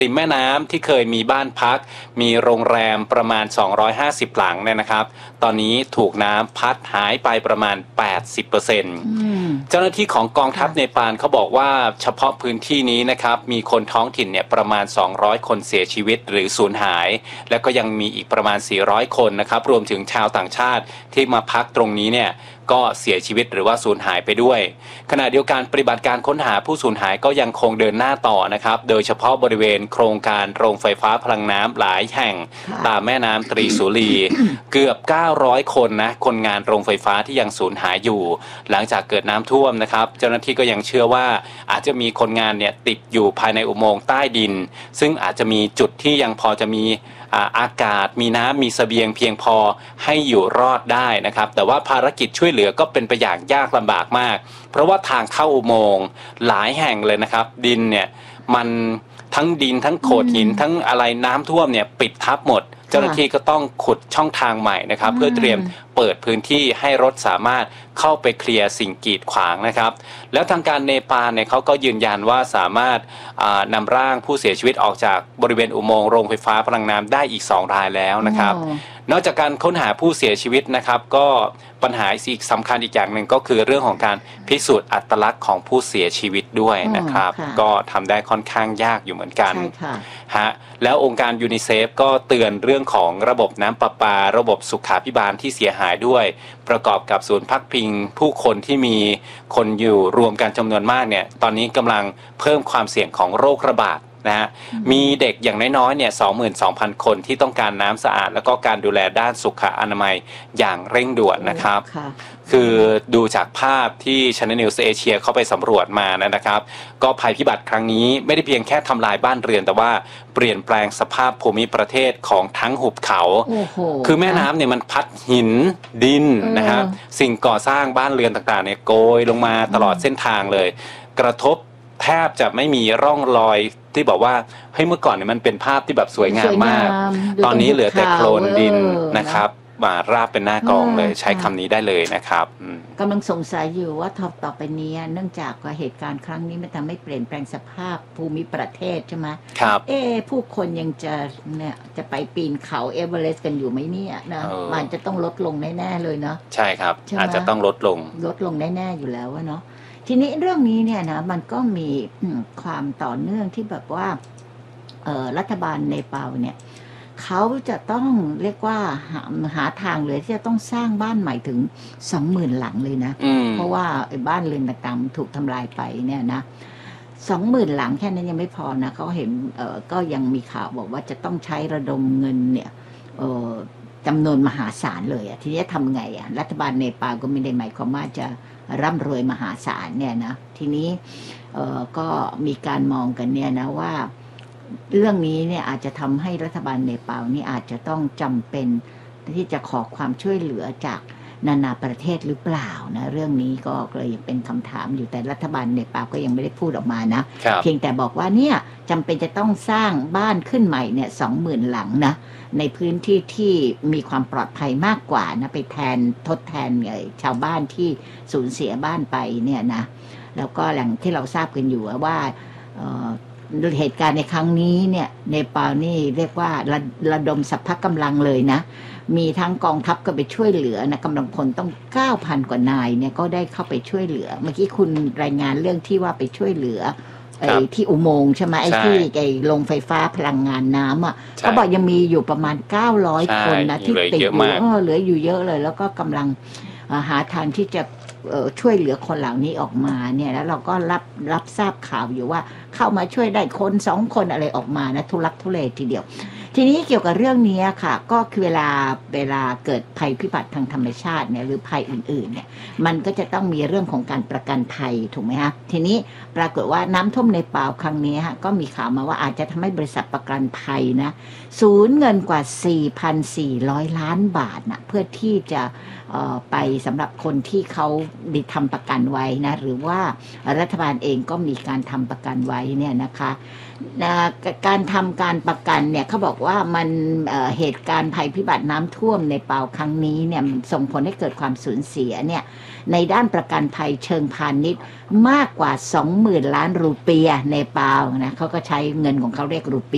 ริมแม่น้ำที่เคยมีบ้านพักมีโรงแรมประมาณ250หลังเนี่ยนะครับตอนนี้ถูกน้ำพัดหายไปประมาณ 80%เจ้าหน้าที่ของกองทัพเนปาลเขาบอกว่าเฉพาะพื้นที่นี้นะครับมีคนท้องถิ่นเนี่ยประมาณ200คนเสียชีวิตหรือสูญหายแล้วก็ยังมีอีกประมาณ400คนนะครับรวมถึงชาวต่างชาติที่มาพักตรงนี้เนี่ยก็เสียชีวิตหรือว่าสูญหายไปด้วยขณะเดียวกันปฏิบัติการค้นหาผู้สูญหายก็ยังคงเดินหน้าต่อนะครับโดยเฉพาะบริเวณโครงการโรงไฟฟ้าพลังน้ำหลายแห่งตามแม่น้ำตรีสุรี เกือบ900คนนะคนงานโรงไฟฟ้าที่ยังสูญหายอยู่หลังจากเกิดน้ำท่วมนะครับเจ้าหน้าที่ก็ยังเชื่อว่าอาจจะมีคนงานเนี่ยติดอยู่ภายในอุโมงค์ใต้ดินซึ่งอาจจะมีจุดที่ยังพอจะมีอากาศมีน้ำมีเสบียงเพียงพอให้อยู่รอดได้นะครับแต่ว่าภารกิจช่วยเหลือก็เป็นไปอย่างยากลำบากมากเพราะว่าทางเข้าอุโมงค์หลายแห่งเลยนะครับดินเนี่ยมันทั้งดินทั้งโขดหินทั้งอะไรน้ำท่วมเนี่ยปิดทับหมดเจ้าหน้าที่ก็ต้องขุดช่องทางใหม่นะครับเพื่อเตรียมเปิดพื้นที่ให้รถสามารถเข้าไปเคลียร์สิ่งกีดขวางนะครับแล้วทางการเนปาลเนี่ยเขาก็ยืนยันว่าสามารถนำร่างผู้เสียชีวิตออกจากบริเวณอุโมงค์โรงไฟฟ้าพลังน้ำได้อีก2รายแล้วนะครับนอกจากการค้นหาผู้เสียชีวิตนะครับก็ปัญหาอีกสำคัญอีกอย่างหนึ่งก็คือเรื่องของการพิสูจน์อัตลักษณ์ของผู้เสียชีวิตด้วยนะครับก็ทำได้ค่อนข้างยากอยู่เหมือนกันฮะแล้วองค์การยูนิเซฟก็เตือนเรื่องของระบบน้ำประปาระบบสุขาภิบาลที่เสียหายด้วยประกอบกับศูนย์พักพิงผู้คนที่มีคนอยู่รวมกันจำนวนมากเนี่ยตอนนี้กำลังเพิ่มความเสี่ยงของโรคระบาดนะฮะมีเด็กอย่างน้อยๆเนี่ย 22,000 คนที่ต้องการน้ำสะอาดแล้วก็การดูแลด้านสุขอนามัยอย่างเร่งด่วนนะครับคือดูจากภาพที่ Channel News Asia เข้าไปสำรวจมานะครับก็ภัยพิบัติครั้งนี้ไม่ได้เพียงแค่ทำลายบ้านเรือนแต่ว่าเปลี่ยนแปลงสภาพภูมิประเทศของทั้งหุบเขาคือแม่น้ำเนี่ยมันพัดหินดินนะครับสิ่งก่อสร้างบ้านเรือนต่างๆเนี่ยโกยลงมาตลอดเส้นทางเลยกระทบแทบจะไม่มีร่องรอยที่บอกว่าเฮ้ยเมื่อก่อนเนี่ยมันเป็นภาพที่แบบสวยงามมากตอนนี้เหลือแต่โคลนดินนะครับมาราบเป็นหน้ากองเลยใช้คำนี้ได้เลยนะครับกำลังสงสัยอยู่ว่าต่อไปนี้เนื่องจากว่าเหตุการณ์ครั้งนี้มันทำให้เปลี่ยนแปลงสภาพภูมิประเทศใช่ไหมครับผู้คนยังจะไปปีนเขาเอเวอเรสต์กันอยู่ไหมเนี่ยนะมันจะต้องลดลงแน่ๆเลยเนาะใช่ครับอาจจะต้องลดลงแน่ๆอยู่แล้วเนาะทีนี้เรื่องนี้เนี่ยนะมันก็มีความต่อเนื่องที่แบบว่ารัฐบาลเนปาลเนี่ยเขาจะต้องเรียกว่าหาทางเลยที่จะต้องสร้างบ้านใหม่ถึง 20,000 หลังเลยนะเพราะว่าบ้านเรือนต่างๆถูกทำลายไปเนี่ยนะ 20,000 หลังแค่นั้นยังไม่พอนะเขาเห็นก็ยังมีข่าวบอกว่าจะต้องใช้ระดมเงินเนี่ยจำนวนมหาศาลเลยทีนี้ทำไงรัฐบาลเนปาลก็ไม่ได้หมายความว่าจะร่ำรวยมหาศาลเนี่ยนะทีนี้ก็มีการมองกันเนี่ยนะว่าเรื่องนี้เนี่ยอาจจะทำให้รัฐบาลเนปาลนี่อาจจะต้องจำเป็นที่จะขอความช่วยเหลือจากนานาประเทศหรือเปล่านะเรื่องนี้ก็เลยเป็นคำถามอยู่แต่รัฐบาลเนปาลก็ยังไม่ได้พูดออกมานะเพียงแต่บอกว่าเนี่ยจำเป็นจะต้องสร้างบ้านขึ้นใหม่เนี่ย 20,000 หลังนะในพื้นที่ที่มีความปลอดภัยมากกว่านะไปทดแทนชาวบ้านที่สูญเสียบ้านไปเนี่ยนะแล้วก็อย่างที่เราทราบกันอยู่ว่าเหตุการณ์ในครั้งนี้เนี่ยเนปาลนี่เรียกว่าระดมสรรพกำลังเลยนะมีทั้งกองทัพก็ไปช่วยเหลือนะกำลังพลต้อง 9,000 กว่านายเนี่ยก็ได้เข้าไปช่วยเหลือเมื่อกี้คุณรายงานเรื่องที่ว่าไปช่วยเหลือที่อุโมงค์ใช่ไหมไอ้ที่โรงไฟฟ้าพลังงานน้ำเขาบอกยังมีอยู่ประมาณ900คนนะที่ติดอยู่เหลืออยู่เยอะเลยแล้วก็กำลังหาทางที่จะช่วยเหลือคนเหล่านี้ออกมาเนี่ยแล้วเราก็รับทราบข่าวอยู่ว่าเข้ามาช่วยได้คน2 คนอะไรออกมานะทุลักทุเลทีเดียวทีนี้เกี่ยวกับเรื่องนี้ค่ะก็คือเวลาเกิดภัยพิบัติทางธรรมชาติเนี่ยหรือภัยอื่นๆเนี่ยมันก็จะต้องมีเรื่องของการประกันภัยถูกไหมคะทีนี้ปรากฏว่าน้ำท่วมในเปาครั้งนี้ฮะก็มีข่าวมาว่าอาจจะทำให้บริษัทประกันภัยนะสูญเงินกว่า 4,400 ล้านบาทนะเพื่อที่จะไปสำหรับคนที่เขาได้ทำประกันไว้นะหรือว่ารัฐบาลเองก็มีการทำประกันไว้เนี่ยนะคะการทำการประกันเนี่ยเขาบอกว่ามันเหตุการณ์ภัยพิบัติน้ำท่วมในเปาครั้งนี้เนี่ยส่งผลให้เกิดความสูญเสียเนี่ยในด้านประกันภัยเชิงพาณิชย์มากกว่า 20,000 ล้านรูเปียในเปานะเขาก็ใช้เงินของเขาเรียกรูเปีย